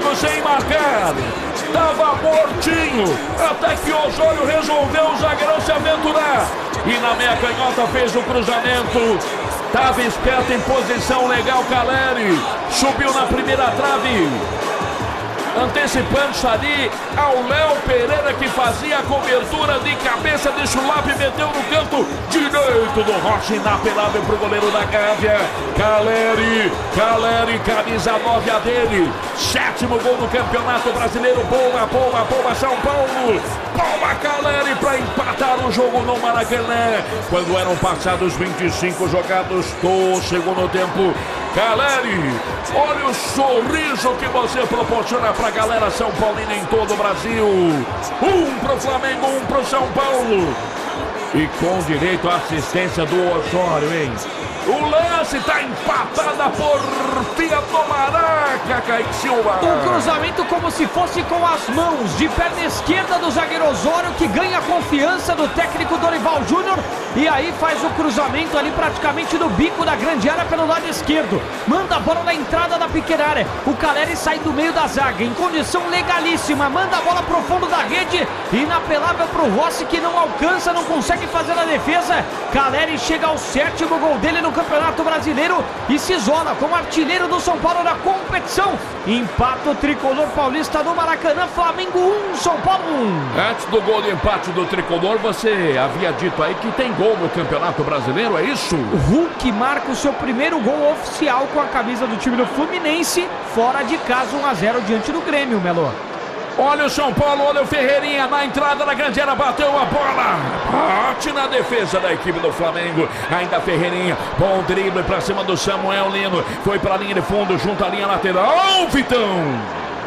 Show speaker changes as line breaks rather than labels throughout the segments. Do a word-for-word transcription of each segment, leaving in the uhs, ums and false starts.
Flamengo sem marcar. Tava mortinho, até que o Osório resolveu o zagueirão se aventurar. E na meia canhota fez o cruzamento. Tava esperto, em posição legal, Caleri. Subiu na primeira trave. Antecipando-se ali ao Léo Pereira, que fazia a cobertura de cabeça de Chulapa e meteu no canto direito do Rocha, inapelável para o goleiro da Gávea. Caleri, Caleri, camisa nove a dele. Sétimo gol no Campeonato Brasileiro. Boa, boa, boa, São Paulo. Boa, Caleri, para empatar o jogo no Maracanã. Quando eram passados vinte e cinco jogados do segundo tempo. Caleri, olha o sorriso que você proporciona para a galera São Paulina em todo o Brasil. Um pro Flamengo, um pro São Paulo. E com direito à assistência do Osório, hein? O lance está empatada por Fia do Maraca, Kaique Silva.
Um cruzamento como se fosse com as mãos, de perna esquerda do zagueiro Osório, que ganha a confiança do técnico Dorival Júnior. E aí faz o cruzamento ali praticamente no bico da grande área pelo lado esquerdo. Manda a bola na entrada da pequena área. O Caleri sai do meio da zaga, em condição legalíssima. Manda a bola pro fundo da rede. Inapelável pro Rossi, que não alcança, não consegue fazer a defesa. Caleri chega ao sétimo gol dele no Campeonato Brasileiro e se isola como artilheiro do São Paulo na competição. Empata o tricolor paulista no Maracanã. Flamengo um, São Paulo um.
Antes do gol de empate do tricolor, você havia dito aí que tem gol no Campeonato Brasileiro, é isso?
Hulk marca o seu primeiro gol oficial com a camisa do time do Fluminense, fora de casa, um a zero diante do Grêmio, Melo.
Olha o São Paulo, olha o Ferreirinha na entrada da grande área, bateu a bola, bate na defesa da equipe do Flamengo, ainda Ferreirinha, bom drible pra cima do Samuel Lino, foi pra linha de fundo, junto à linha lateral, oh, Vitão,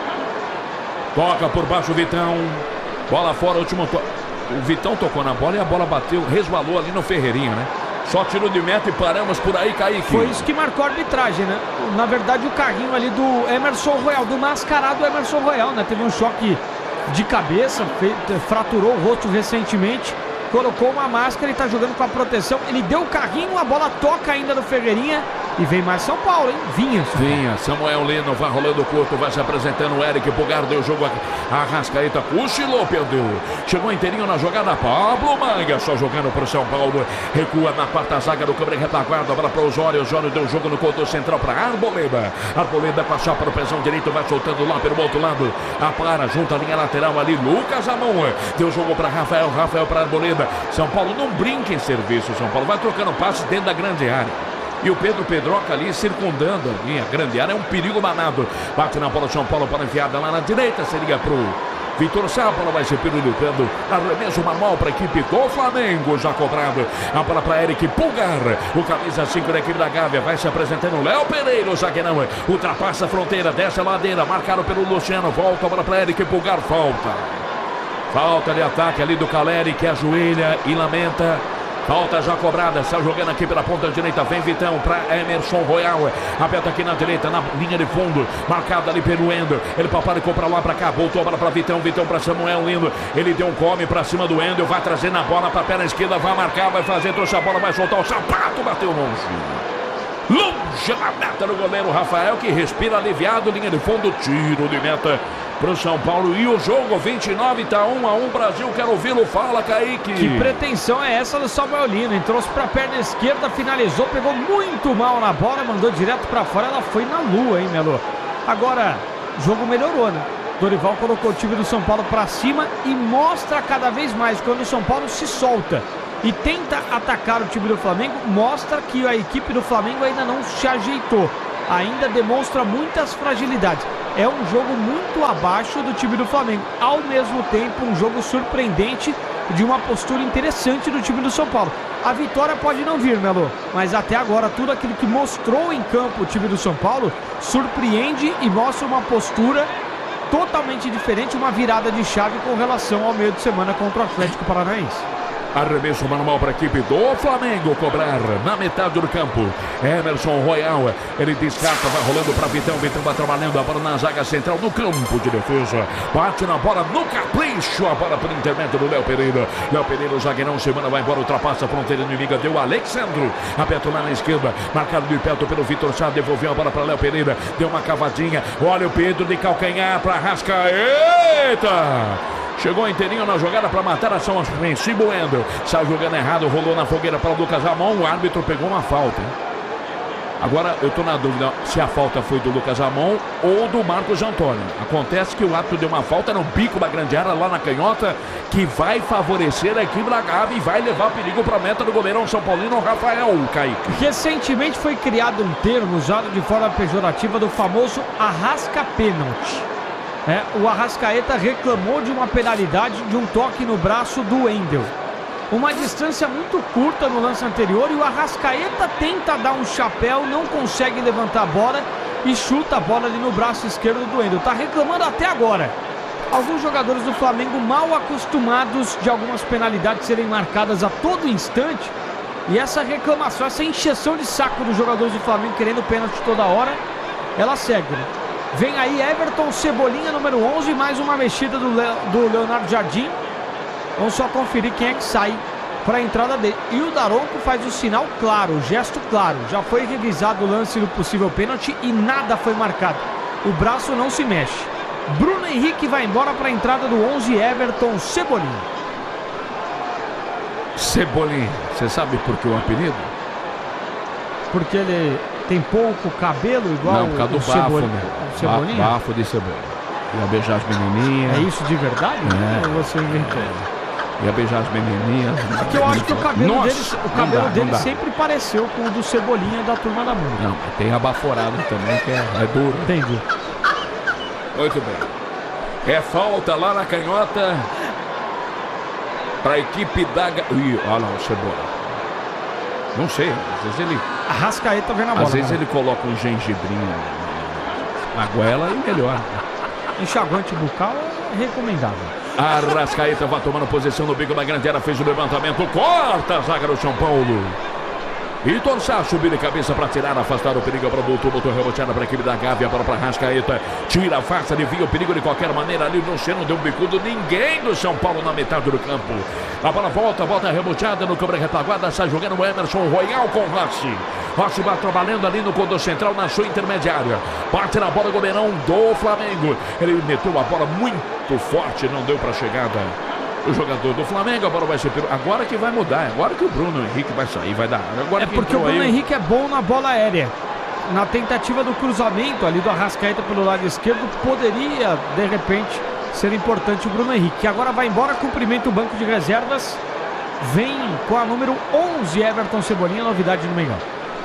toca por baixo o Vitão, bola fora, último toque, o Vitão tocou na bola e a bola bateu, resvalou ali no Ferreirinha, né? Só tiro de meta e paramos por aí, Kaique.
Foi isso que marcou a arbitragem, né? Na verdade, o carrinho ali do Emerson Royal, do mascarado Emerson Royal, né? Teve um choque de cabeça, fraturou o rosto recentemente, colocou uma máscara e tá jogando com a proteção. Ele deu o carrinho, a bola toca ainda no Ferreirinha e vem mais São Paulo, hein? Vinha. São
Vinha, Samuel Lino vai rolando curto, vai se apresentando o Eric Pulgar, deu o jogo aqui. A Arrascaeta cochilou, perdeu. Chegou inteirinho na jogada, Pablo Manga, só jogando pro São Paulo. Recua na quarta zaga do câmera retaguarda, bola para o Osório. Osório deu o jogo no corredor central para Arboleda. Arboleda com a chapa no pezão direito, vai soltando lá pelo outro lado. A para, junto à linha lateral ali, Lucas Amon. Deu o jogo para Rafael, Rafael para Arboleda. São Paulo não brinca em serviço, São Paulo vai trocando passes dentro da grande área. E o Pedro Pedroca ali circundando a linha grande área, é um perigo danado. Bate na bola São Paulo para enfiada lá na direita, seria pro Vitor Sá, a bola vai ser pirulitando. Arremesso manual para a equipe do Flamengo, já cobrado. A bola para Eric Pulgar, o camisa cinco da equipe da Gávea, vai se apresentando o Léo Pereira, o zagueirão, ultrapassa a fronteira, desce a ladeira, marcado pelo Luciano, volta a bola para Eric Pulgar, falta. Falta de ataque ali do Caleri, que ajoelha e lamenta. Falta já cobrada, está jogando aqui pela ponta direita, vem Vitão para Emerson Royal, aberta aqui na direita, na linha de fundo, marcado ali pelo Endo, ele paparicou para lá, para cá, voltou a bola para Vitão, Vitão para Samuel Lindo, ele deu um come para cima do Endo, vai trazendo a bola para a perna esquerda, vai marcar, vai fazer, trouxe a bola, vai soltar o sapato, bateu longe. Longe na meta do goleiro Rafael, que respira aliviado, linha de fundo, tiro de meta pro São Paulo. E o jogo vinte e nove tá um a um Brasil. Quero ouvi-lo, fala, Kaique.
Que pretensão é essa do Samuel Lino? Entrou pra perna esquerda, finalizou, pegou muito mal na bola, mandou direto pra fora, ela foi na lua, hein, Melo? Agora, o jogo melhorou, né? Dorival colocou o time do São Paulo pra cima e mostra cada vez mais quando o São Paulo se solta e tenta atacar o time do Flamengo, mostra que a equipe do Flamengo ainda não se ajeitou, ainda demonstra muitas fragilidades. É um jogo muito abaixo do time do Flamengo, ao mesmo tempo um jogo surpreendente, de uma postura interessante do time do São Paulo. A vitória pode não vir, Melo, mas até agora tudo aquilo que mostrou em campo o time do São Paulo surpreende e mostra uma postura totalmente diferente, uma virada de chave com relação ao meio de semana contra o Atlético Paranaense.
Arremesso manual para a equipe do Flamengo cobrar na metade do campo. Emerson Royal, ele descarta, vai rolando para Vitão. Vitão vai trabalhando a bola na zaga central no campo de defesa. Bate na bola no capricho, a bola para o intermédio do Léo Pereira. Léo Pereira, o zagueirão, semana vai embora, ultrapassa a fronteira inimiga, deu Alexandro. Aberto lá na esquerda, marcado de perto pelo Vitor Sá, devolveu a bola para Léo Pereira, deu uma cavadinha. Olha o Pedro de calcanhar para Arrascaeta. Chegou inteirinho na jogada para matar a ação ofensiva. O Wendel sai jogando errado, rolou na fogueira para o Lucas Ramon. O árbitro pegou uma falta, hein? Agora eu estou na dúvida se a falta foi do Lucas Ramon ou do Marcos Antônio. Acontece que o árbitro deu uma falta no bico da grande área, lá na canhota, que vai favorecer a equipe da Gávea e vai levar perigo para a meta do goleirão São Paulino, Rafael Kaique.
Recentemente foi criado um termo usado de forma pejorativa do famoso arrasca-pênalti. É, o Arrascaeta reclamou de uma penalidade de um toque no braço do Wendel. Uma distância muito curta no lance anterior, e o Arrascaeta tenta dar um chapéu, não consegue levantar a bola e chuta a bola ali no braço esquerdo do Wendel. Tá reclamando até agora. Alguns jogadores do Flamengo mal acostumados de algumas penalidades serem marcadas a todo instante, e essa reclamação, essa encheção de saco dos jogadores do Flamengo querendo pênalti toda hora, ela segue, né? Vem aí Everton Cebolinha, número onze, mais uma mexida do, Le... do Leonardo Jardim. Vamos só conferir quem é que sai para a entrada dele. E o Daronco faz o sinal claro, o gesto claro. Já foi revisado o lance do possível pênalti e nada foi marcado. O braço não se mexe. Bruno Henrique vai embora para a entrada do onze, Everton Cebolinha.
Cebolinha, você sabe por que o apelido?
Porque ele tem pouco cabelo igual
não, por causa do bafo, né?
Cebolinha?
Ba bafo de cebola. Ia beijar as menininhas.
É isso de verdade?
É.
Ou você inventou?
Ia beijar as menininhas.
Porque eu acho que o cabelo
Nossa,
dele, o cabelo
dá,
dele sempre pareceu com o do Cebolinha da Turma da Mônica.
Não, tem a baforada também, que é, é duro.
Entendi.
Muito bem. É falta lá na canhota para a equipe da... Ih, olha lá o Cebola. Não sei, às vezes ele...
Arrascaeta vem na bola.
Às vezes
cara.
ele coloca um gengibrinho na goela e melhor.
Enxaguante bucal é recomendável.
Arrascaeta vai tomando posição no bico da grande área, fez o levantamento, corta a zaga do São Paulo. Vitor Sá subiu de cabeça para tirar, afastar o perigo para o Botou, botou reboteada para a equipe da Gávea, para Arrascaeta, tira, afasta, desvia o perigo de qualquer maneira ali no centro, deu um bicudo, ninguém do São Paulo na metade do campo. A bola volta, volta reboteada no câmera retaguarda, sai jogando o Emerson Royal com o Rossi. Rossi vai trabalhando ali no condor central, na sua intermediária. Bate na bola, goleirão do Flamengo. Ele meteu a bola muito forte, não deu para chegada. O jogador do Flamengo, a bola vai ser... Agora que vai mudar, agora que o Bruno Henrique vai sair, vai dar. Agora
é porque o Bruno
aí...
Henrique é bom na bola aérea. Na tentativa do cruzamento ali do Arrascaeta pelo lado esquerdo, poderia, de repente, ser importante o Bruno Henrique. Que agora vai embora, cumprimenta o banco de reservas. Vem com a número onze, Everton Cebolinha, novidade no Mengão.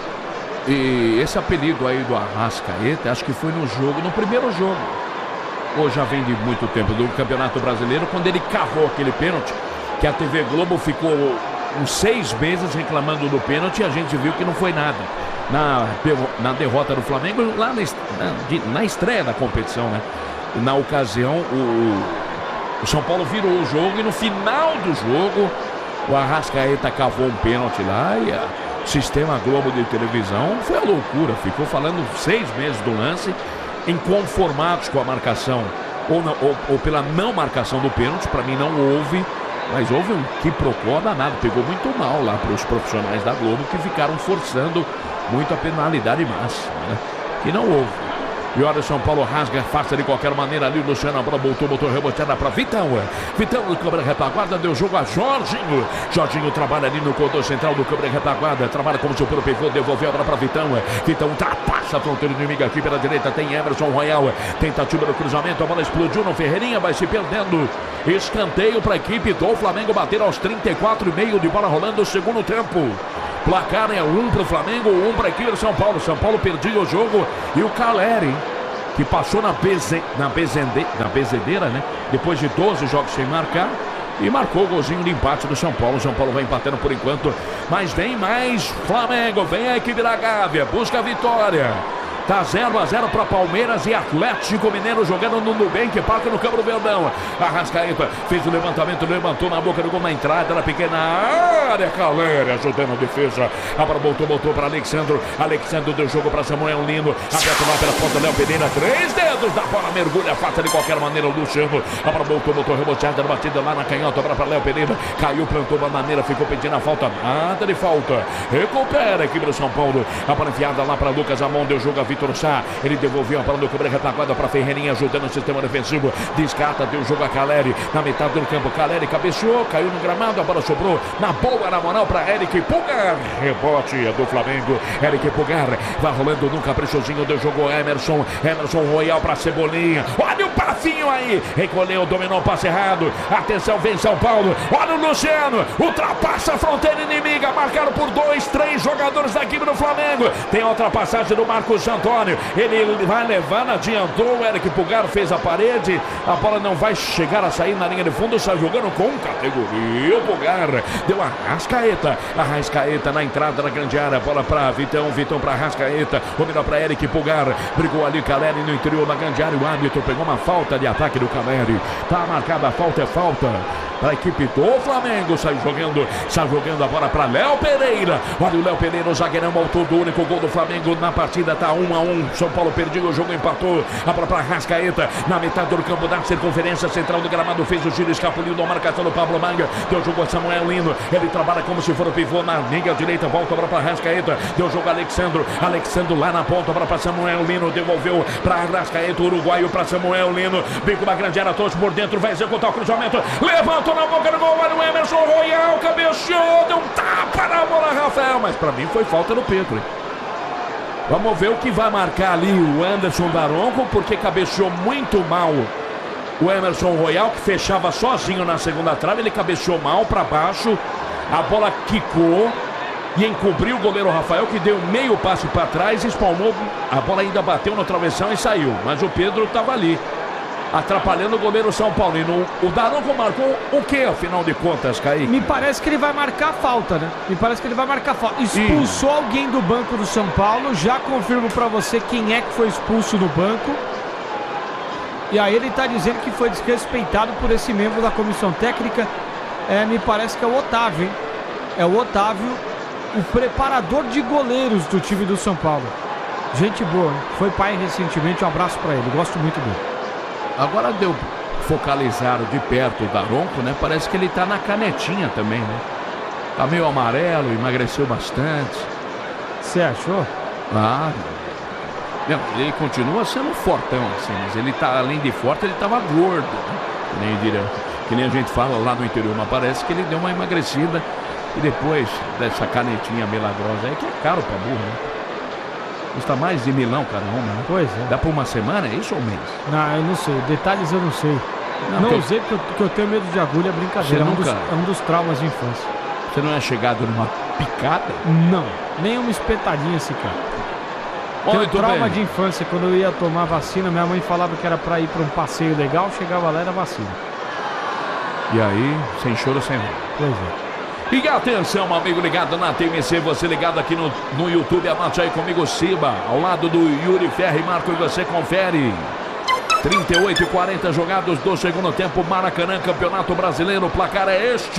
E esse apelido aí do Arrascaeta, acho que foi no jogo, no primeiro jogo. Ou já vem de muito tempo, do Campeonato Brasileiro, quando ele cavou aquele pênalti, que a T V Globo ficou uns seis meses reclamando do pênalti, e a gente viu que não foi nada. Na, na derrota do Flamengo, lá na, na, na estreia da competição, né? Na ocasião, o, o São Paulo virou o jogo, e no final do jogo, o Arrascaeta cavou um pênalti lá, e o Sistema Globo de televisão foi a loucura, ficou falando seis meses do lance, inconformados com a marcação ou, não, ou, ou pela não marcação do pênalti. Para mim não houve, mas houve um quiprocó danado, pegou muito mal lá para os profissionais da Globo, que ficaram forçando muito a penalidade máxima, né? Que não houve. E olha, São Paulo rasga, afasta de qualquer maneira ali. Luciano, a bola voltou, botou reboteada para Vitão. Vitão no câmera retaguarda, deu jogo a Jorginho. Jorginho trabalha ali no condor central do câmera retaguarda, trabalha como seu pivô, devolveu a bola para Vitão. Vitão ultrapassa a fronteira inimiga aqui pela direita, tem Emerson Royal. Tentativa do cruzamento, a bola explodiu no Ferreirinha, vai se perdendo. Escanteio para a equipe do Flamengo bater aos trinta e quatro e meio de bola rolando o segundo tempo. Placar é um para o Flamengo, um para a equipe do São Paulo. São Paulo perdia o jogo e o Caleri, que passou na, Beze, na, Bezende, na Bezedeira, né? Depois de doze jogos sem marcar, e marcou o golzinho de empate do São Paulo. O São Paulo vai empatando por enquanto, mas vem mais Flamengo, vem a equipe da Gávea, busca a vitória. Tá zero a zero para Palmeiras e Atlético Mineiro jogando no Nubank Parque no Campo do Verdão. Arrascaeta fez o levantamento, levantou na boca do gol na entrada, na pequena área. Caleri ajudando a defesa. Agora voltou, voltou para Alexandre. Alexandre deu jogo para Samuel Lino. Aberto lá pela ponta, Léo Pereira. Três dedos da bola, mergulha, faça de qualquer maneira o Luciano. Agora voltou, voltou, reboteada, batida lá na canhota. Agora para Léo Pereira. Caiu, plantou bananeira, ficou pedindo a falta. Nada de falta. Recupera a equipe do São Paulo. A bola enfiada lá para Lucas Amon. Deu jogo a Vitor Sá. Ele devolveu a bola do cobra retaguarda para Ferreirinha, ajudando o sistema defensivo. Descarta, deu jogo a Caleri. Na metade do campo, Caleri cabeceou, caiu no gramado. A bola sobrou na boa, na moral para Eric Pulgar. Rebote é do Flamengo. Eric Pulgar vai rolando num caprichosinho. Deu jogo Emerson. Emerson Royal para Cebolinha. Olha o passinho aí. Recolheu, dominou o passe errado. Atenção, vem São Paulo. Olha o Luciano. Ultrapassa a fronteira inimiga. Marcado por dois, três jogadores da equipe do Flamengo. Tem a ultrapassagem do Marcos Antônio. Ele vai levando, adiantou. O Eric Pulgar fez a parede. A bola não vai chegar a sair na linha de fundo. Está jogando com categoria. O Pulgar deu a Arrascaeta. Arrascaeta na entrada da grande área. Bola para Vitão. Vitão para Arrascaeta. O melhor para Eric Pulgar. Brigou ali Caleri no interior da grande área. O árbitro pegou uma falta de ataque do Caleri. Tá marcada a falta, é falta para a equipe do Flamengo. Sai jogando, sai jogando a bola para Léo Pereira. Olha o Léo Pereira, o zagueirão, autor do único gol do Flamengo na partida. Tá um a um. São Paulo perdeu, o jogo empatou. A bola para Arrascaeta na metade do campo da circunferência central do gramado. Fez o giro, escapuliu da marcação do Pablo Manga. Deu jogo a Samuel Lino. Ele trabalha como se for o pivô na linha direita. Volta a bola para Arrascaeta. Deu jogo a Alexandro. Alexandro lá na ponta. A bola para Samuel Lino. Devolveu para Arrascaeta, o uruguaio para Samuel Lino. Vem com uma grande área, todos por dentro. Vai executar o cruzamento. Levantou na boca do gol. Olha o Emerson Royal. Cabeceou. Deu um tapa na bola, Rafael. Mas para mim foi falta no Pedro. Vamos ver o que vai marcar ali o Anderson Daronco, porque cabeceou muito mal o Emerson Royal, que fechava sozinho na segunda trave. Ele cabeceou mal para baixo. A bola quicou e encobriu o goleiro Rafael, que deu meio passe para trás e espalmou. A bola ainda bateu na travessão e saiu. Mas o Pedro estava ali, atrapalhando o goleiro São Paulino. O Daronco marcou o que, afinal de contas, Kaique?
Me parece que ele vai marcar falta, né? Me parece que ele vai marcar falta. Expulsou Sim. alguém do banco do São Paulo. Já confirmo pra você quem é que foi expulso do banco. E aí ele tá dizendo que foi desrespeitado por esse membro da comissão técnica. É, me parece que é o Otávio, hein? É o Otávio, o preparador de goleiros do time do São Paulo. Gente boa, hein? Foi pai recentemente. Um abraço pra ele, gosto muito dele.
Agora deu focalizar de perto o Daronco, né? Parece que ele tá na canetinha também, né? Tá meio amarelo, emagreceu bastante.
Você achou?
Ah, não, ele continua sendo fortão, assim, mas ele tá, além de forte, ele tava gordo, né? Que nem, diria, que nem a gente fala lá no interior, mas parece que ele deu uma emagrecida e depois dessa canetinha milagrosa aí, que é caro pra burro, né? Custa mais de milão cada uma, né?
Pois é.
Dá por uma semana, é isso ou mês?
Não, eu não sei. Detalhes eu não sei. Não, não usei porque eu, porque eu tenho medo de agulha, é brincadeira. É um,
nunca...
dos, é um dos traumas de infância.
Você não é chegado numa picada?
Não, nem uma espetadinha sequer. Tenho trauma bem. de infância. Quando eu ia tomar vacina, minha mãe falava que era pra ir pra um passeio legal, chegava lá e era vacina.
E aí, sem choro, sem nada.
Pois é.
E atenção, amigo ligado na T M C, você ligado aqui no, no YouTube, anote aí comigo, Siba, ao lado do Yuri Ferri, Marco, e você confere. trinta e oito e quarenta jogados do segundo tempo, Maracanã, Campeonato Brasileiro, o placar é este.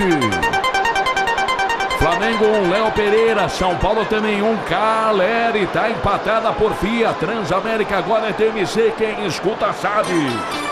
Flamengo um, Léo Pereira, São Paulo também um, Caleri, tá empatada por Fia, Transamérica agora é T M C, quem escuta sabe.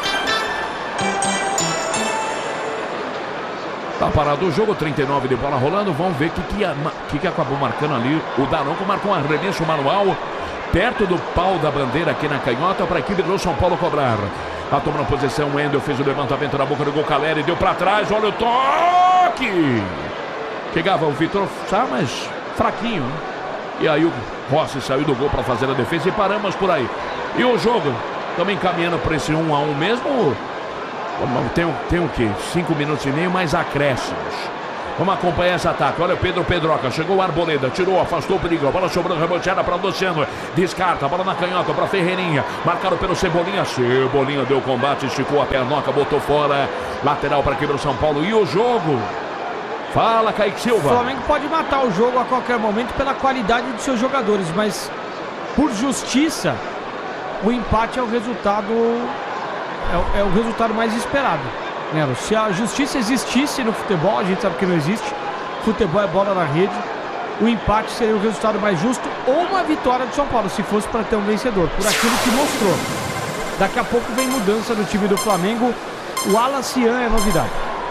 Tá parado o jogo, trinta e nove de bola rolando. Vamos ver o que, que, que, que acabou marcando ali. O Daronco marcou um arremesso manual perto do pau da bandeira aqui na canhota para a equipe do São Paulo cobrar. A toma na posição, o Wendel fez o levantamento na boca do gol, Caleri deu para trás, olha o toque! Chegava o Vitor Sá, mas fraquinho, né? E aí o Rossi saiu do gol para fazer a defesa e paramos por aí. E o jogo, também caminhando para esse um a um mesmo. Tem, tem o quê? Cinco minutos e meio, mais acréscimos. Vamos acompanhar esse ataque. Olha o Pedro Pedroca. Chegou o Arboleda. Tirou, afastou o perigo. A bola sobrou, reboteada para Luciano. Descarta. A bola na canhota para Ferreirinha. Marcado pelo Cebolinha. Cebolinha deu combate. Esticou a pernoca. Botou fora. Lateral para a equipe do São Paulo. E o jogo? Fala, Kaique Silva.
O Flamengo pode matar o jogo a qualquer momento pela qualidade de seus jogadores. Mas por justiça, o empate é o resultado é o, é o resultado mais esperado, né? Se a justiça existisse no futebol, a gente sabe que não existe, futebol é bola na rede, o empate seria o resultado mais justo, ou uma vitória do São Paulo, se fosse para ter um vencedor, por aquilo que mostrou. Daqui a pouco vem mudança no time do Flamengo, o Wallace Ian é novidade.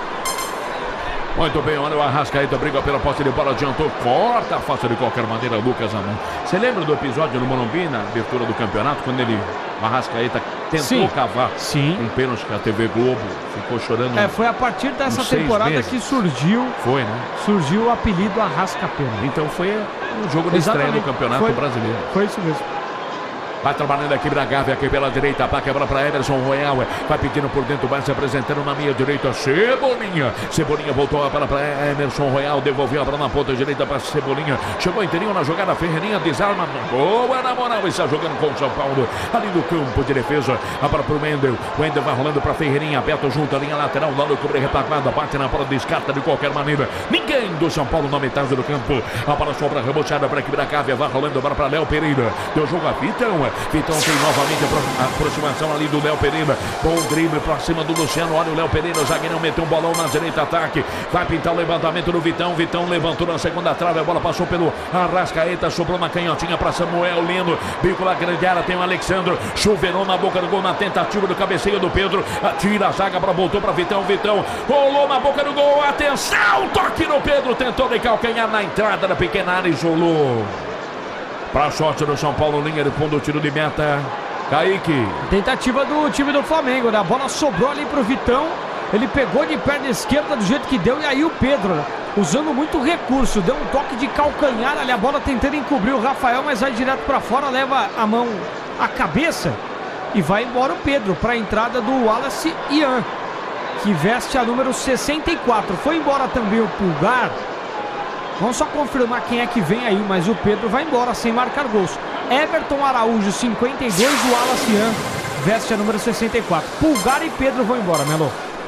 Muito bem, olha o Arrascaeta, briga pela posse de bola, adiantou, corta, fácil de qualquer maneira, Lucas Amon. Você lembra do episódio no Morumbi, na abertura do campeonato, quando ele, o Arrascaeta tentou
Sim.
cavar
Sim.
um pênalti que a T V Globo ficou chorando?
É, foi a partir dessa temporada que surgiu,
foi, né?
surgiu o apelido Arrasca-Pênalti.
Então foi um jogo de estreia do Campeonato
foi,
Brasileiro.
Foi isso mesmo.
Vai trabalhando aqui da Gávea, aqui pela direita, para quebrar para Emerson Royal, vai pedindo por dentro, vai se apresentando na minha direita, Cebolinha, Cebolinha voltou a bola para Emerson Royal, devolveu a bola na ponta direita para Cebolinha, chegou inteirinho na jogada, Ferreirinha desarma, boa na moral, está jogando com o São Paulo, ali do campo de defesa, a bola para o Wendel, Wendel vai rolando para Ferreirinha, aberto junto a linha lateral, lá no cobre retaguarda, bate na bola, descarta de qualquer maneira, ninguém do São Paulo na metade do campo, a bola sobra reboteada para a equipe da Gávea, vai rolando a bola para Léo Pereira, deu jogo a Vitão, Vitão tem novamente a aproximação ali do Léo Pereira. Bom drible pra cima do Luciano. Olha o Léo Pereira, o zagueirão meteu um bolão na direita, ataque. Vai pintar o levantamento do Vitão. Vitão levantou na segunda trave. A bola passou pelo Arrascaeta. Sobrou uma canhotinha pra Samuel Lino. Bico na grande área. Tem o Alexandro. Chuveirou na boca do gol na tentativa do cabeceio do Pedro. Atira a zaga, pra, voltou pra Vitão. Vitão rolou na boca do gol. Atenção! Toque no Pedro. Tentou de calcanhar na entrada da pequena área. Isolou. Para a sorte do São Paulo, linha de fundo, tiro de meta, Kaique.
Tentativa do time do Flamengo, né? A bola sobrou ali pro Vitão, ele pegou de perna esquerda do jeito que deu, e aí o Pedro, né? Usando muito recurso, deu um toque de calcanhar ali, a bola tentando encobrir o Rafael, mas vai direto para fora, leva a mão à cabeça e vai embora o Pedro para a entrada do Wallace Ian, que veste a número sessenta e quatro. Foi embora também o Pulgar. Vamos só confirmar quem é que vem aí, mas o Pedro vai embora sem marcar gols. Everton Araújo, cinquenta e dois, o Wallace Ian veste a número sessenta e quatro. Pulgar e Pedro vão embora, Melo.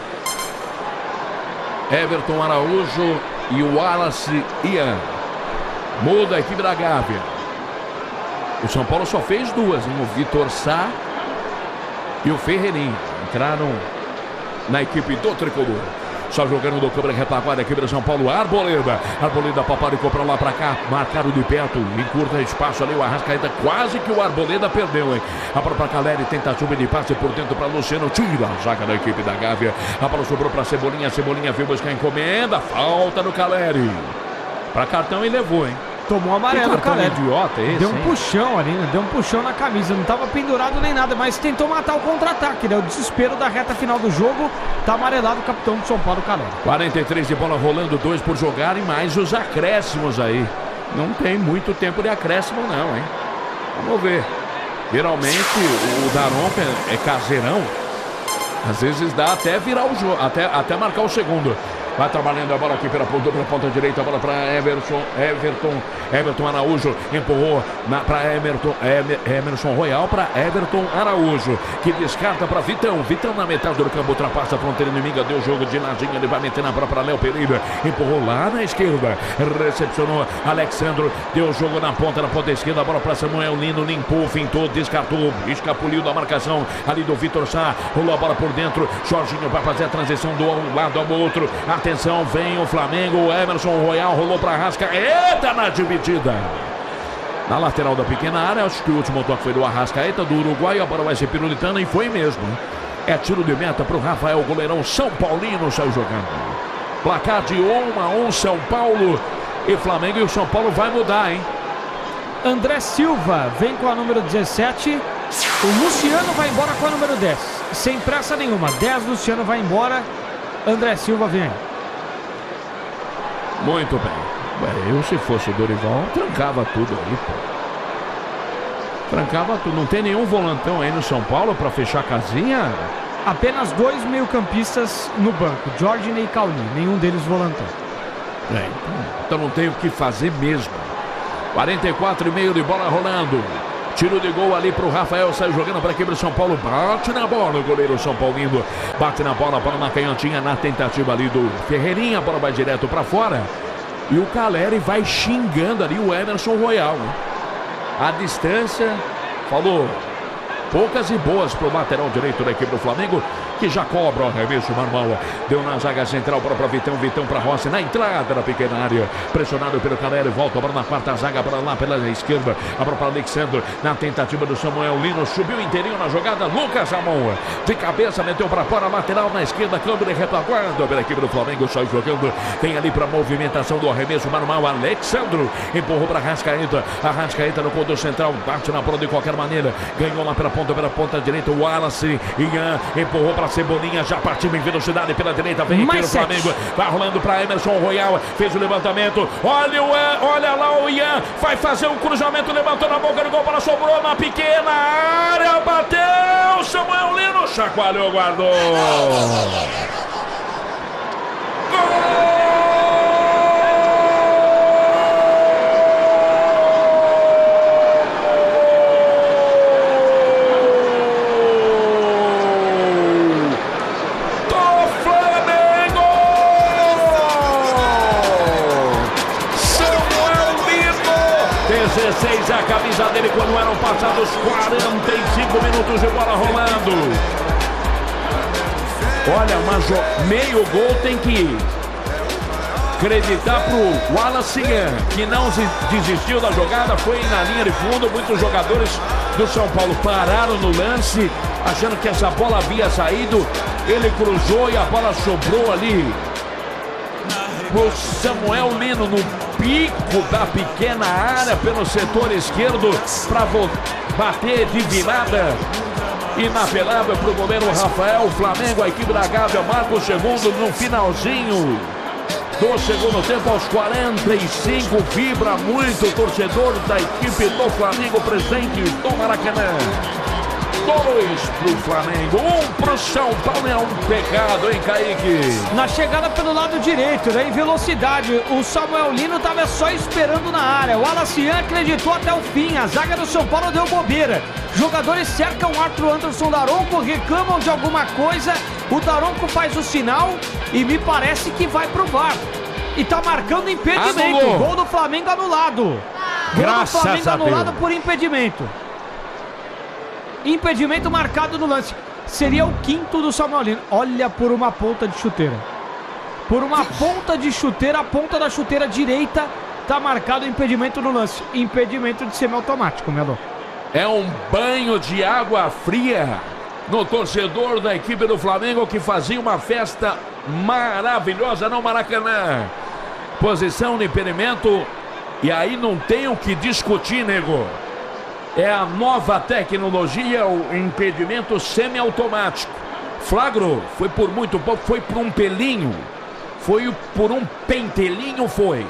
Everton Araújo e o Wallace Ian. Muda a equipe da Gávea. O São Paulo só fez duas, hein? O Vitor Sá e o Ferreirinha. Entraram na equipe do Tricolor. Só jogando do câmera retaguarda, equipe do São Paulo, Arboleda. Arboleda paparicou pra lá, pra cá, marcaram de perto, encurta espaço ali, o Arrascaeta, quase que o Arboleda perdeu, hein? A bola pra Caleri, tentativa de passe por dentro pra Luciano, tira a zaga da equipe da Gávea. A bola sobrou pra Cebolinha, Cebolinha veio buscar a encomenda, falta do Caleri. Pra cartão e levou, hein?
Tomou amarelo, cara.
Idiota esse,
Deu um
hein?
puxão ali, né? Deu um puxão na camisa. Não tava pendurado nem nada, mas tentou matar o contra-ataque, né? O desespero da reta final do jogo. Tá amarelado o capitão do São Paulo, Caleri.
quarenta e três de bola rolando, dois por jogar e mais os acréscimos aí. Não tem muito tempo de acréscimo não, hein? Vamos ver. Geralmente o Daronco é, é caseirão. Às vezes dá até virar o jogo, até, até marcar o segundo. Vai trabalhando a bola aqui pela ponta, pela ponta direita, a bola para Everson, Everton, Everton Araújo, empurrou para Emerson, Emerson Royal, para Everton Araújo, que descarta para Vitão, Vitão na metade do campo, ultrapassa a fronteira inimiga, deu jogo de ladinho, ele vai meter na bola para Léo Pereira, empurrou lá na esquerda, recepcionou Alexandro, deu jogo na ponta, na ponta esquerda, a bola para Samuel Lino, limpou, fintou, descartou, escapuliu da marcação ali do Vitor Sá, rolou a bola por dentro, Jorginho vai fazer a transição do um lado ao outro. Atenção, vem o Flamengo, Emerson Royal rolou para Arrascaeta na dividida. Na lateral da pequena área, acho que o último toque foi do Arrascaeta, do Uruguai, a bola vai ser pirulitana e foi mesmo. É tiro de meta para o Rafael, goleirão São Paulino saiu jogando. Placar de um a um, São Paulo e Flamengo, e o São Paulo vai mudar, hein?
André Silva vem com a número dezessete, o Luciano vai embora com a número dez. Sem pressa nenhuma, dez, Luciano vai embora, André Silva vem.
Muito bem. Ué, eu, se fosse o Dorival, trancava tudo aí, pô. Trancava tudo. Não tem nenhum volantão aí no São Paulo pra fechar a casinha?
Apenas dois meio-campistas no banco, Jorginho e Caulinho. Nenhum deles volantão.
É, então, então não tem o que fazer mesmo. quarenta e quatro e meio de bola rolando. Tiro de gol ali pro Rafael, sai jogando para a equipe do São Paulo, bate na bola, o goleiro São Paulino, bate na bola, bola na canhotinha, na tentativa ali do Ferreirinha, a bola vai direto para fora, e o Caleri vai xingando ali o Emerson Royal, né? A distância, falou, poucas e boas para o lateral direito da equipe do Flamengo, que já cobra o arremesso manual. Deu na zaga central para Vitão, Vitão para Rossi, na entrada da pequena área, pressionado pelo Caleri, volta para na quarta zaga, para lá pela esquerda, abra para Alexandre, na tentativa do Samuel Lino, subiu inteirinho na jogada, Lucas Ramon, de cabeça, meteu para fora, lateral na esquerda, câmbio de retaguarda pela equipe do Flamengo, sai jogando, tem ali para movimentação do arremesso manual, Alexandre, empurrou para Arrascaeta, Arrascaeta no ponto central, bate na bola de qualquer maneira, ganhou lá pela ponta, pela ponta direita, o Wallace, Ian, empurrou para Cebolinha, já partiu em velocidade pela direita, vem aqui o Flamengo, vai rolando para Emerson Royal, fez o levantamento, olha o olha lá o Ian, vai fazer um cruzamento, levantou na boca do gol, para sobrou na pequena área, bateu, Samuel Lino, chacoalhou, guardou. Gol! dezesseis a camisa dele quando eram passados quarenta e cinco minutos de bola rolando. Olha, mas o meio gol tem que acreditar pro Wallace, que não desistiu da jogada, foi na linha de fundo. Muitos jogadores do São Paulo pararam no lance, achando que essa bola havia saído. Ele cruzou e a bola sobrou ali pro Samuel Lino no pico da pequena área pelo setor esquerdo para bater de virada inapelável para o goleiro Rafael. Flamengo, a equipe da Gávea marca o segundo no finalzinho do segundo tempo, aos quarenta e cinco. Vibra muito o torcedor da equipe do Flamengo presente do Maracanã. Dois pro Flamengo, um pro São Paulo. É um pecado, hein, Kaique?
Na chegada pelo lado direito, né, em velocidade, o Samuel Lino estava só esperando na área. O Alacian acreditou até o fim. A zaga do São Paulo deu bobeira. Jogadores cercam o Arthur Anderson Daronco, reclamam de alguma coisa. O Daronco faz o sinal e me parece que vai pro V A R. E tá marcando impedimento.
Anulou.
Gol do Flamengo anulado. Gol
Graças
do Flamengo
a Deus.
anulado por impedimento. Impedimento marcado no lance. Seria o quinto do Samuel Lino. Olha, por uma ponta de chuteira. Por uma ponta de chuteira, a ponta da chuteira direita, tá marcado impedimento no lance. Impedimento de semiautomático, Melo.
É um banho de água fria no torcedor da equipe do Flamengo, que fazia uma festa maravilhosa no Maracanã. Posição de impedimento. E aí não tem o que discutir, nego. É a nova tecnologia, o impedimento semiautomático. Flagrou, foi por muito pouco, foi por um pelinho. Foi por um pentelinho, foi.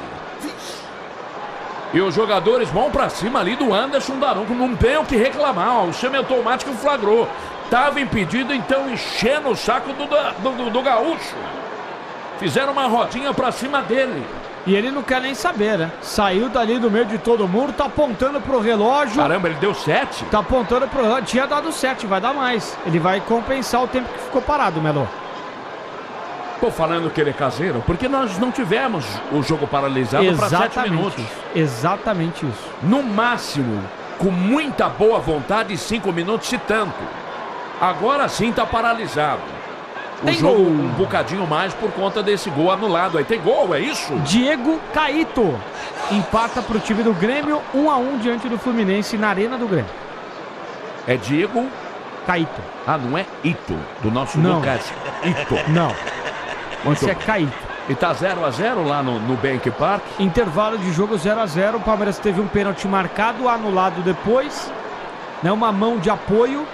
E os jogadores vão pra cima ali do Anderson Daronco. Não tem o que reclamar, ó, o semiautomático flagrou. Tava impedido, então enchendo o saco do, do, do, do gaúcho. Fizeram uma rodinha pra cima dele.
E ele não quer nem saber, né? Saiu dali do meio de todo mundo, tá apontando pro relógio.
Caramba, ele deu sete?
Tá apontando pro relógio. Tinha dado sete, vai dar mais. Ele vai compensar o tempo que ficou parado, Melo.
Tô falando que ele é caseiro, porque nós não tivemos o jogo paralisado para sete minutos.
Isso. Exatamente isso.
No máximo, com muita boa vontade, cinco minutos e tanto. Agora sim tá paralisado. O
Tem
jogo
gol.
um bocadinho mais por conta desse gol anulado. Aí tem gol, é isso?
Diego Caíto empata pro time do Grêmio, um a um diante do Fluminense na Arena do Grêmio.
É Diego
Caíto.
Ah, não é Ito, do nosso
Não.
Lucas Ito.
Não.
Muito
Esse é
bem.
Caíto.
E tá zero a zero lá no, no Bank Park.
Intervalo de jogo zero a zero. O Palmeiras teve um pênalti marcado, anulado depois. Né, uma mão de apoio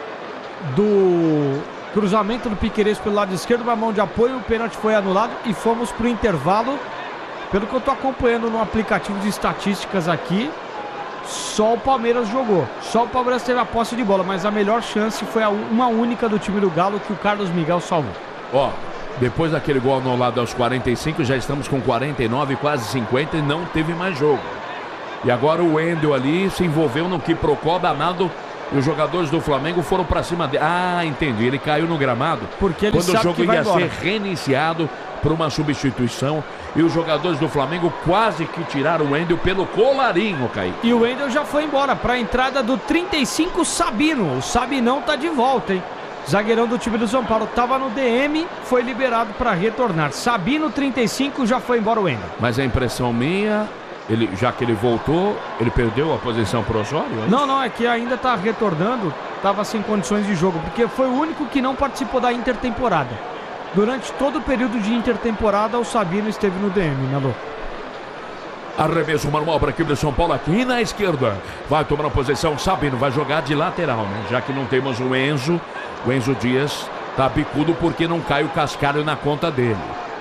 do cruzamento do Piquerez pelo lado esquerdo, uma mão de apoio, o pênalti foi anulado e fomos pro intervalo. Pelo que eu tô acompanhando no aplicativo de estatísticas aqui, só o Palmeiras jogou. Só o Palmeiras teve a posse de bola, mas a melhor chance foi a uma única do time do Galo, que o Carlos Miguel salvou.
Ó, depois daquele gol anulado aos quarenta e cinco, já estamos com quarenta e nove, quase cinquenta e não teve mais jogo. E agora o Wendel ali se envolveu no quiprocó danado e os jogadores do Flamengo foram pra cima dele. Ah, entendi, ele caiu no gramado
porque ele
quando
sabe
o jogo
que vai
ia
embora.
ser reiniciado por uma substituição. e os jogadores do Flamengo quase que tiraram o Wendel pelo colarinho, Kaique.
E o Wendel já foi embora para a entrada do trinta e cinco, Sabino. O Sabinão tá de volta, hein? Zagueirão do time do São Paulo, tava no D M, foi liberado para retornar. Sabino, trinta e cinco, já foi embora o Wendel.
Mas a impressão minha, ele, já que ele voltou, ele perdeu a posição pro Osório? É
não, não, é que ainda tá retornando, tava sem condições de jogo, porque foi o único que não participou da intertemporada. Durante todo o período de intertemporada, o Sabino esteve no D M, Melo.
Arremesso manual para a equipe de São Paulo aqui na esquerda. Vai tomar a posição, Sabino vai jogar de lateral, né? Já que não temos o Enzo, o Enzo Dias tá bicudo porque não cai o cascalho na conta dele.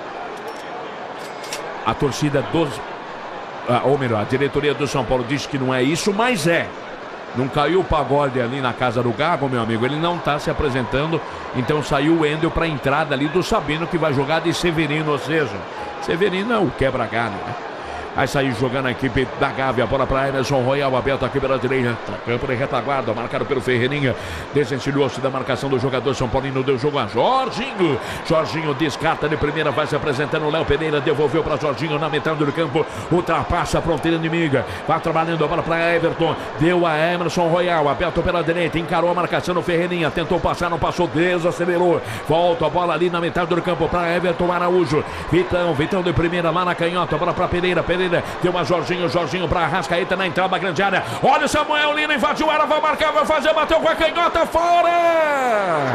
A torcida dos... Ah, ou melhor, a diretoria do São Paulo diz que não é isso, mas é. Não caiu o pagode ali na casa do Gago, meu amigo. Ele não tá se apresentando. Então saiu o Wendel para a entrada ali do Sabino, que vai jogar de Severino. Ou seja, Severino é o quebra-galho, né? Vai sair jogando a equipe da Gávea. Bola para Emerson Royal, aberto aqui pela direita. Campo de retaguarda, marcado pelo Ferreirinha. Desencilhou-se da marcação do jogador São Paulino. Deu jogo a Jorginho. Jorginho descarta de primeira, vai se apresentando. Léo Pereira devolveu para Jorginho na metade do campo. Ultrapassa a fronteira inimiga. Vai trabalhando a bola para Everton. Deu a Emerson Royal, aberto pela direita. Encarou a marcação do Ferreirinha. Tentou passar, não passou, desacelerou. Volta a bola ali na metade do campo para Everton Araújo. Vitão, Vitão de primeira lá na canhota. Bola para Pereira, Pereira. Deu uma Jorginho, Jorginho para Arrascaeta na entrada da grande área. Olha o Samuel Lino, invadiu a área, vai marcar, vai fazer, bateu com a canhota, fora!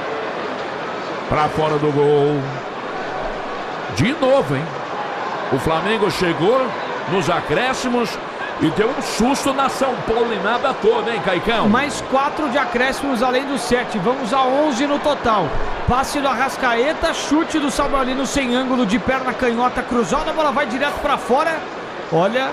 Para fora do gol. De novo, hein? O Flamengo chegou nos acréscimos e deu um susto na São Paulinada toda, hein, Caicão?
Mais quatro de acréscimos além dos sete. Vamos a onze no total. Passe do Arrascaeta, chute do Samuel Lino sem ângulo de perna canhota cruzada. A bola vai direto para fora. Olha,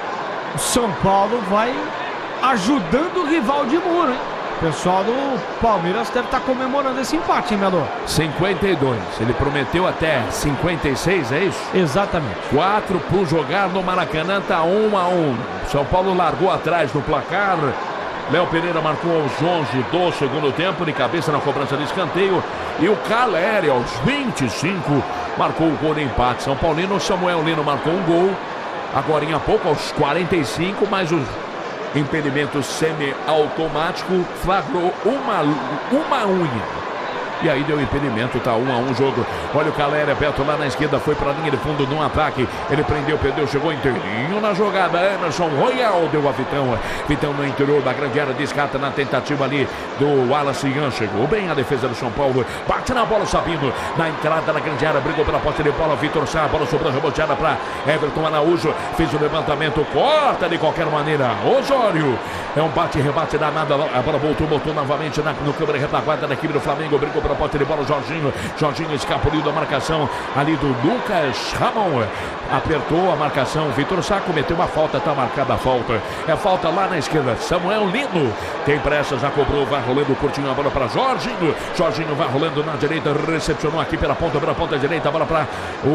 o São Paulo vai ajudando o rival de muro, hein? O pessoal do Palmeiras deve estar comemorando esse empate, hein, Melo?
cinquenta e dois. Ele prometeu até cinquenta e seis, é isso?
Exatamente.
quatro por jogar no Maracanã, tá um a um. São Paulo largou atrás no placar. Léo Pereira marcou aos onze do segundo tempo, de cabeça na cobrança de escanteio. E o Caleri, aos vinte e cinco, marcou o gol de empate. São Paulino, Samuel Lino marcou um gol. Agora em pouco, aos quarenta e cinco, mais os impedimento semi-automático flagrou uma, uma unha. E aí deu impedimento, tá um a um jogo. Olha o Caleri aberto lá na esquerda, foi pra linha de fundo no ataque. Ele prendeu, perdeu, chegou inteirinho na jogada. Emerson Royal deu a Vitão. Vitão no interior da grande área, descarta na tentativa ali do Wallace Ian. Chegou bem a defesa do São Paulo. Bate na bola, Sabino. Na entrada da grande área, brigou pela posse de bola. Vitor Sá, a bola sobrou reboteada pra Everton Araújo. Fez o levantamento, corta de qualquer maneira. Osório. É um bate-rebate danado. A bola voltou, voltou novamente na, no câmera retaguarda da equipe do Flamengo. Brigou pela posse de bola, Jorginho. Jorginho escapuliu da marcação ali do Lucas Ramon. Apertou a marcação. Vitor Sá cometeu uma falta, tá marcada a falta. É falta lá na esquerda. Samuel Lino tem pressa, já cobrou, vai rolando curtinho a bola para Jorginho. Jorginho vai rolando na direita, recepcionou aqui pela ponta, pela ponta direita, a bola para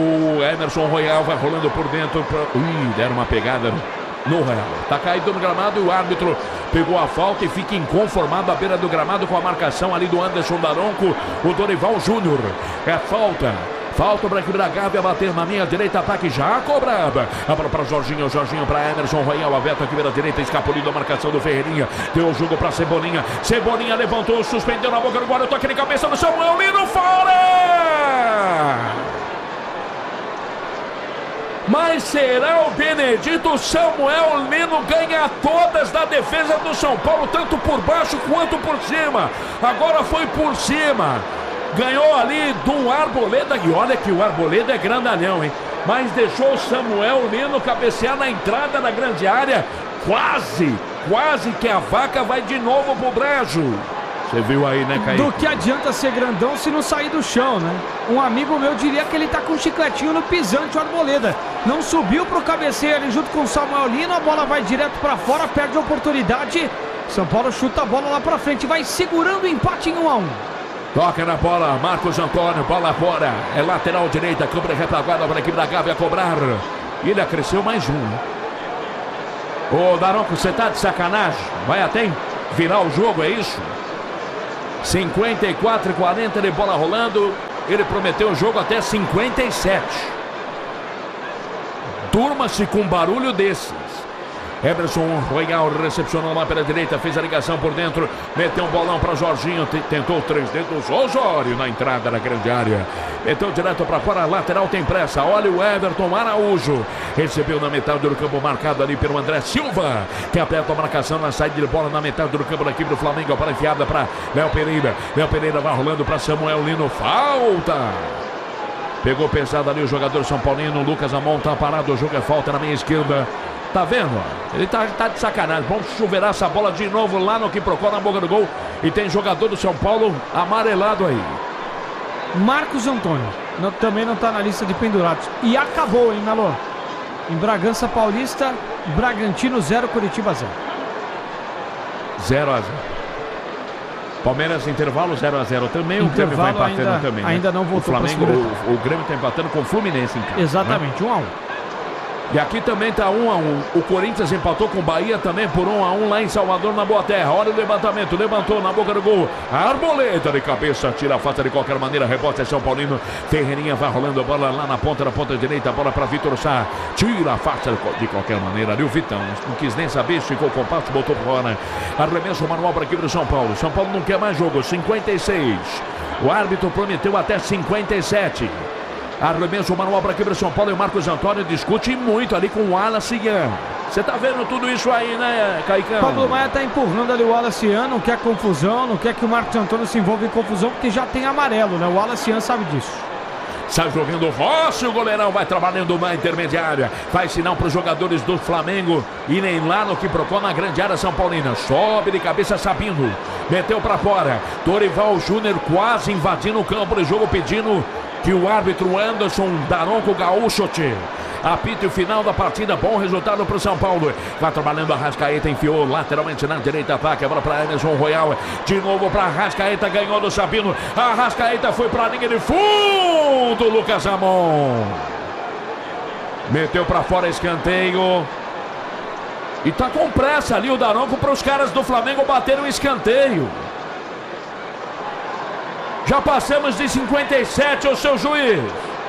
o Emerson Royal, vai rolando por dentro. Pra... Ui, deram uma pegada no Real. Tá caído no gramado e o árbitro pegou a falta e fica inconformado à beira do gramado com a marcação ali do Anderson Daronco, o Dorival Júnior. É falta. Falta para a equipe da Gávea bater na minha direita, ataque já cobrada. A bola para Jorginho, Jorginho para Emerson Royal, aberto aqui pela direita, escapulido a marcação do Ferreirinha. Deu o jogo para Cebolinha. Cebolinha levantou, suspendeu na boca do guarda, toque de cabeça do Samuel Lino, fora! Mas será o Benedito? Samuel Lino ganha todas da defesa do São Paulo, tanto por baixo quanto por cima. Agora foi por cima. Ganhou ali do Arboleda. E olha que o Arboleda é grandalhão, hein? Mas deixou o Samuel Lino cabecear na entrada da grande área. Quase, quase que a vaca vai de novo pro brejo. Você viu aí, né, Caí?
Do que adianta ser grandão se não sair do chão, né? Um amigo meu diria que ele tá com um chicletinho no pisante, o Arboleda. Não subiu pro cabeceio ali junto com o Samuel Lino, a bola vai direto pra fora, perde a oportunidade. São Paulo chuta a bola lá pra frente, vai segurando o empate em um a um.
Toca na bola, Marcos Antônio, bola fora. É lateral direita, câmera retaguarda para a equipe da Gávea cobrar. E ele acresceu mais um. Ô, Daronco, você tá de sacanagem? Vai até virar o jogo, é isso? cinquenta e quatro e quarenta de bola rolando. Ele prometeu o jogo até cinquenta e sete. Durma-se com barulho desses. Emerson Royal recepcionou lá pela direita, fez a ligação por dentro, meteu um bolão para Jorginho, t- tentou três dedos, Osório na entrada da grande área, meteu direto para fora, lateral tem pressa, olha o Everton Araújo, recebeu na metade do campo, marcado ali pelo André Silva, que aperta a marcação na saída de bola na metade do campo da equipe do Flamengo, para enfiada para Léo Pereira, Léo Pereira vai rolando para Samuel Lino, falta! Pegou pesado ali o jogador São Paulino, Lucas Amon tá parado, o jogo é falta na minha esquerda. Tá vendo? Ele tá, tá de sacanagem. Vamos chuveirar essa bola de novo lá no que procura na boca do gol. E tem jogador do São Paulo amarelado aí.
Marcos Antônio não, também não tá na lista de pendurados. E acabou, hein, Melo? Em Bragança Paulista, Bragantino zero, Curitiba zero.
zero a zero. Palmeiras intervalo zero a zero também. O Grêmio vai empatando
ainda,
também.
Ainda
né?
não voltou.
O Flamengo, o, o Grêmio tá empatando com o Fluminense em casa.
Exatamente,
né?
um a um.
E aqui também tá um a um. O Corinthians empatou com o Bahia também por um a um lá em Salvador, na Boa Terra. Olha o levantamento, levantou na boca do gol. Arboleda de cabeça, tira a falta de qualquer maneira. Rebote é São Paulino. Ferreirinha vai rolando a bola lá na ponta da ponta direita. A bola para Vitor Sá. Tira a falta de qualquer maneira. Ali o Vitão não quis nem saber, ficou compacto, botou fora. Arremesso manual para a equipe do São Paulo. São Paulo não quer mais jogo. cinquenta e seis. O árbitro prometeu até cinquenta e sete. Arremesso manual para a equipe do São Paulo e o Marcos Antônio discute muito ali com o Wallace Ian. Você tá vendo tudo isso aí, né, Caicão?
Pablo Maia tá empurrando ali o Wallace Ian, não quer confusão, não quer que o Marcos Antônio se envolva em confusão, porque já tem amarelo, né? O Wallace Ian sabe disso.
Sai jogando o Rossi, o goleirão vai trabalhando na intermediária. Faz sinal para os jogadores do Flamengo irem lá no que procura na grande área São Paulina. Sobe de cabeça Sabino. Meteu para fora. Dorival Júnior quase invadindo o campo de jogo, pedindo que o árbitro Anderson Daronco Gaúcho apite o final da partida. Bom resultado para o São Paulo. Vai trabalhando a Arrascaeta, enfiou lateralmente na direita, ataque, a bola para Emerson Royal. De novo para Arrascaeta, ganhou do Sabino. A Arrascaeta foi para a linha de fundo. Lucas Amon meteu para fora, escanteio. E tá com pressa ali o Daronco para os caras do Flamengo baterem o escanteio. Já passamos de cinquenta e sete, ô seu juiz.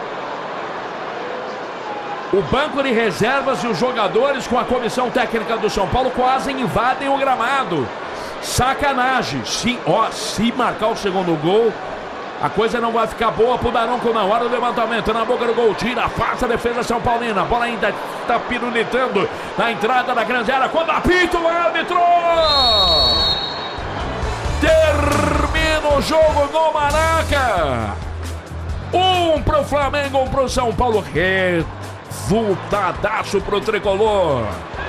O banco de reservas e os jogadores com a comissão técnica do São Paulo quase invadem o gramado. Sacanagem. Se, ó, se marcar o segundo gol, a coisa não vai ficar boa pro Daronco na hora do levantamento. Na boca do gol, tira, afasta a defesa São Paulina. A bola ainda está pirulitando na entrada da grande área. Quando apita o árbitro! Termina o jogo no Maraca. Um pro Flamengo, um pro São Paulo. Resultadaço pro tricolor.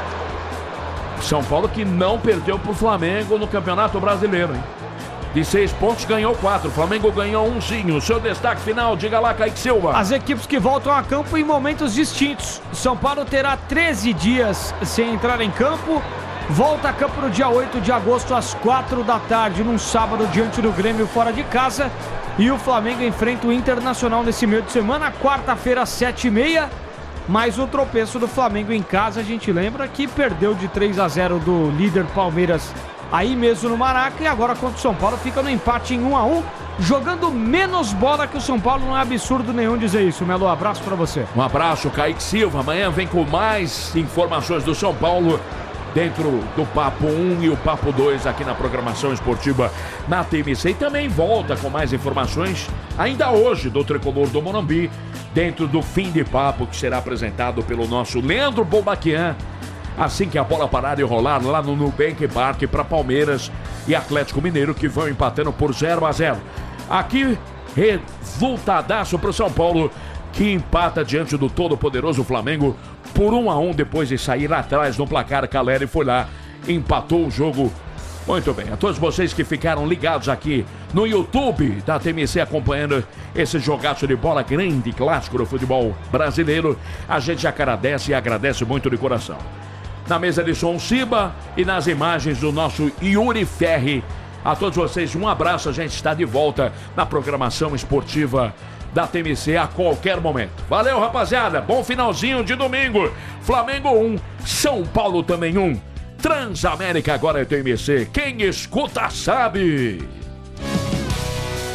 São Paulo que não perdeu pro Flamengo no Campeonato Brasileiro, hein? De seis pontos ganhou quatro. O Flamengo ganhou um sim. O seu destaque final, diga lá, Kaique Silva.
As equipes que voltam a campo em momentos distintos. São Paulo terá treze dias sem entrar em campo. Volta a campo no dia oito de agosto às quatro da tarde, num sábado, diante do Grêmio fora de casa. E o Flamengo enfrenta o Internacional nesse meio de semana, quarta-feira, às sete e meia. Mais o tropeço do Flamengo em casa. A gente lembra que perdeu de três a zero do líder Palmeiras aí mesmo no Maraca. E agora contra o São Paulo fica no empate em um a um, jogando menos bola que o São Paulo. Não é absurdo nenhum dizer isso. Melo, abraço pra você.
Um abraço, Kaique Silva. Amanhã vem com mais informações do São Paulo dentro do Papo um e o Papo dois aqui na programação esportiva na T M C. E também volta com mais informações ainda hoje do Tricolor do Morumbi, dentro do Fim de Papo, que será apresentado pelo nosso Leandro Bolbaquian, assim que a bola parar de rolar lá no Nubank Park para Palmeiras e Atlético Mineiro, que vão empatando por zero a zero. Aqui, resultadaço para o São Paulo, que empata diante do todo-poderoso Flamengo por um a um, depois de sair lá atrás no placar. Caleri foi lá, empatou o jogo. Muito bem, a todos vocês que ficaram ligados aqui no YouTube da T M C acompanhando esse jogaço de bola, grande clássico do futebol brasileiro, a gente agradece e agradece muito de coração. Na mesa de som, Ciba, e nas imagens do nosso Yuri Ferri. A todos vocês um abraço, a gente está de volta na programação esportiva da T M C a qualquer momento. Valeu, rapaziada, bom finalzinho de domingo. Flamengo um, São Paulo também um. Transamérica agora é T M C, quem escuta sabe.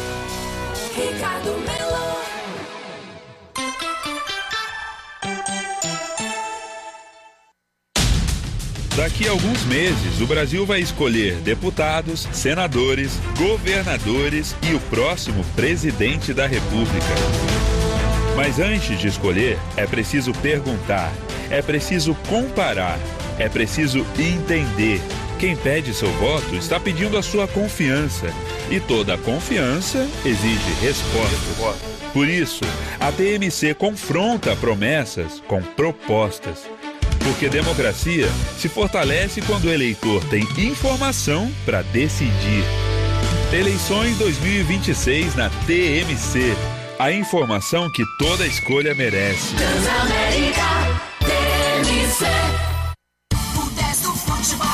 Ricardo Melo.
Daqui a alguns meses, o Brasil vai escolher deputados, senadores, governadores e o próximo presidente da República. Mas antes de escolher, é preciso perguntar, é preciso comparar, é preciso entender. Quem pede seu voto está pedindo a sua confiança. E toda confiança exige resposta. Por isso, a T M C confronta promessas com propostas. Porque democracia se fortalece quando o eleitor tem informação para decidir. Eleições dois mil e vinte e seis na T M C. A informação que toda escolha merece.
Transamérica, T M C. O dez do futebol.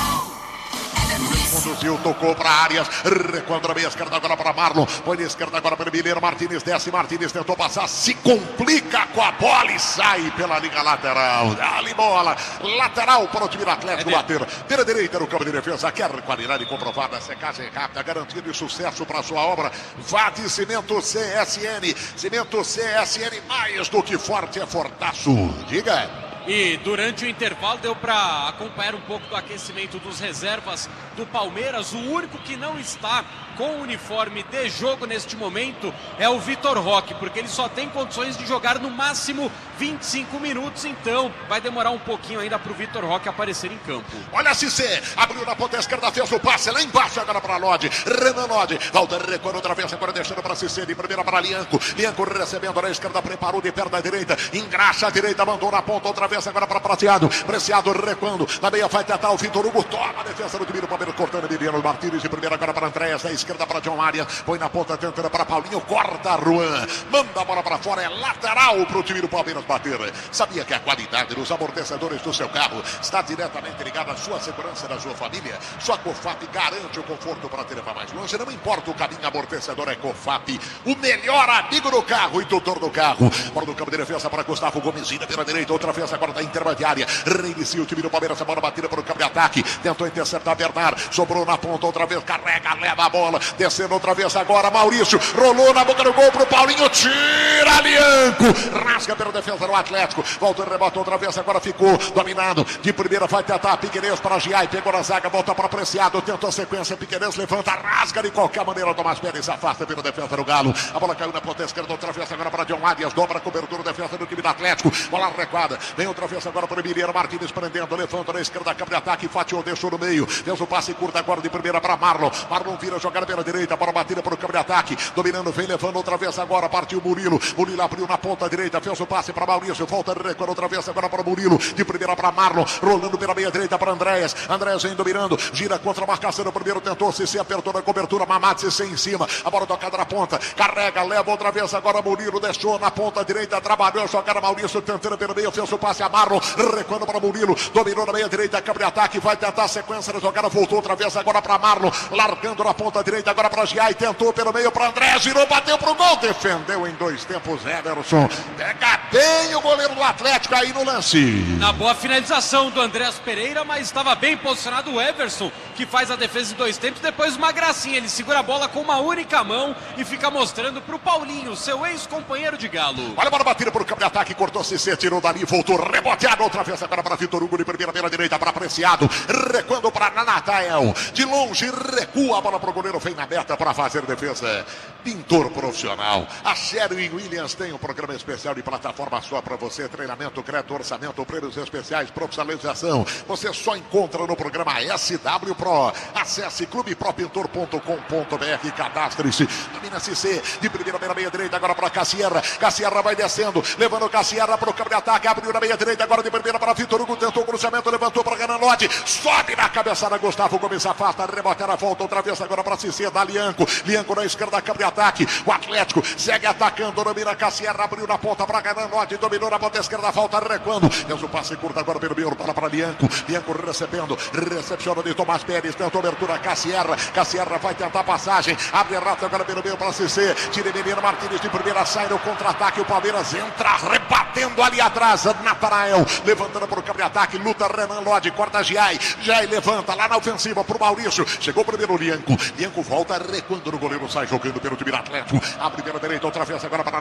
Conduziu, tocou para Arias, recontra a meia esquerda agora para Marlon, põe na esquerda agora para Mineiro, Martínez desce, Martínez tentou passar, se complica com a bola e sai pela linha lateral, dá-lhe bola, lateral para o time do Atlético é bater, pela direita no campo de defesa, quer qualidade comprovada, secagem rápida, garantia de sucesso para sua obra, vá de Cimento C S N, Cimento C S N, mais do que forte é fortaço, diga.
E durante o intervalo deu para acompanhar um pouco do aquecimento dos reservas do Palmeiras. O único que não está com o uniforme de jogo neste momento é o Vitor Roque, porque ele só tem condições de jogar no máximo vinte e cinco minutos, então vai demorar um pouquinho ainda para o Vitor Roque aparecer em campo.
Olha a Cissé, abriu na ponta esquerda, fez o passe lá embaixo agora para Lodi, Renan Lodi, volta recuando outra vez, agora deixando para Cissé, de primeira para Lianco, Lianco recebendo na esquerda, preparou de perna direita, engraxa a direita, mandou na ponta outra vez agora para Preciado, Preciado recuando, na meia vai tentar o Vitor Hugo, toma a defesa do time do Palmeiras, cortando Emiliano Martínez, de primeira agora para Andréas, da esquerda para John Maria, põe na ponta tentando para Paulinho, corta Juan, manda a bola para fora, é lateral para o time do Palmeiras bater. Sabia que a qualidade dos amortecedores do seu carro está diretamente ligada à sua segurança e da sua família? Sua Cofap garante o conforto para te levar mais longe, não importa o caminho, amortecedor é Cofap, o melhor amigo do carro e tutor do carro. Bola do campo de defesa para Gustavo Gomezinha pela direita, outra vez agora da intermediária, reinicia o time do Palmeiras, a bola batida para o campo de ataque, tentou interceptar Bernard, sobrou na ponta outra vez, carrega, leva a bola, descendo outra vez agora, Maurício, rolou na boca do gol para o Paulinho, tira Lianco, rasga pela defesa do Atlético, volta e rebota outra vez, agora ficou dominado, de primeira vai tentar Piquerez para Giai, pegou na zaga, volta para Preciado, tentou a sequência, Piquerez levanta, rasga de qualquer maneira, Tomás Pérez afasta pela defesa do Galo, a bola caiu na ponta esquerda, outra vez agora para John Arias, dobra a cobertura, defesa do time do Atlético, bola recuada, vem outra vez agora para o Emiliano Martínez, prendendo, levanta na esquerda, campo de ataque, fatiou, deixou no meio, fez o passe curto agora de primeira para Marlon, Marlon vira jogada pela direita, bola batida para o campo de ataque, dominando, vem levando outra vez agora, partiu Murilo, Murilo abriu na ponta direita, fez o passe para Maurício, volta recuando outra vez agora para o Murilo, de primeira para Marlon, rolando pela meia direita para Andréas, Andréas vem dominando, gira contra a marcação, o primeiro tentou, se se apertou na cobertura, Mamad se em cima, a bola tocada na ponta, carrega, leva outra vez agora Murilo, deixou na ponta direita, trabalhou, jogada Maurício, tentando pelo meio, fez o passe a Marlon, recuando para Murilo, dominou na meia direita, campo de ataque, vai tentar a sequência da jogada, voltou outra vez agora para Marlon, largando na ponta direita, agora para Giai, tentou pelo meio para André, girou, bateu pro gol, defendeu em dois tempos, Everson, pega bem o goleiro do Atlético aí no lance.
Na boa finalização do Andréas Pereira, mas estava bem posicionado o Everson, que faz a defesa em dois tempos, depois uma gracinha, ele segura a bola com uma única mão e fica mostrando pro Paulinho, seu ex-companheiro de Galo.
Olha a bola batida pro campo de ataque, cortou Cissé, tirou dali, voltou, reboteado outra vez agora para Vitor Hugo, de primeira pela direita para Preciado, recuando para Natael, de longe recua a bola pro goleiro, vem na aberta para fazer defesa. Pintor profissional, a Sherwin Williams tem um programa especial de plataforma só para você, treinamento, crédito, orçamento, prêmios especiais, profissionalização, você só encontra no programa S W Pro. Acesse clube pro pintor ponto com ponto b r, cadastre-se, domina Cissé, de primeira pela meia direita, agora para Cassierra, Cassierra vai descendo, levando Cassierra para o campo de ataque, abriu na meia direita, agora de primeira para Vitor Hugo, tentou o cruzamento, levantou para Gananotti, sobe na cabeçada, Gustavo Gomes afasta, rebote na volta, outra vez agora para Cissé, da Lianco, Lianco na esquerda, campo de ataque, o Atlético segue atacando, domina Cassierra, abriu na ponta para Gananotti, dominou na ponta esquerda, volta recuando, fez o passe curto agora pelo meio, para para Lianco, Lianco recebendo, recepciona de Tomás Pérez, tentou abertura, Cassierra, Cassierra vai tentar a passagem, abre rato agora pelo meio para Cissé, tira Emiliano Martínez de primeira, sai no contra-ataque, o Palmeiras entra rebatendo ali atrás, Natanael, levantando para o campo de ataque, luta Renan Lodi, corta Giai, Giai levanta lá na ofensiva para o Maurício, chegou primeiro Lianco, Lianco volta recuando no goleiro, sai jogando pelo time do Atlético, abre pela direita, outra vez agora para